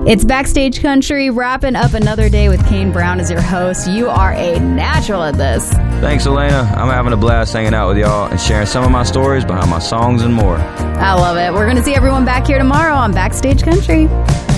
It's Backstage Country, wrapping up another day with Kane Brown as your host. You are a natural at this. Thanks, Elena. I'm having a blast hanging out with y'all and sharing some of my stories behind my songs and more. I love it. We're going to see everyone back here tomorrow on Backstage Country.